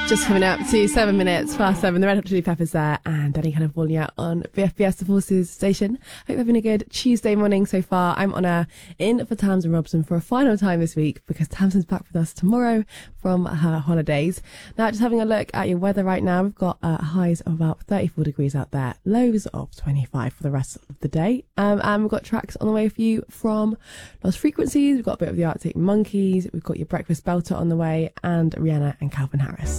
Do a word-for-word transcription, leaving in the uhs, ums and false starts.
Just coming up to seven minutes past seven. The Red Hot Chili Peppers there, and Danny California on B F B S The Forces station. Hope you're having a good Tuesday morning so far. I'm on air in for Tamsin Robson for a final time this week because Tamsin's back with us tomorrow from her holidays. Now, just having a look at your weather right now, we've got uh, highs of about thirty-four degrees out there, lows of twenty-five for the rest of the day. Um, and we've got tracks on the way for you from Lost Frequencies. We've got a bit of the Arctic Monkeys. We've got your Breakfast Belter on the way, and Rihanna and Calvin Harris.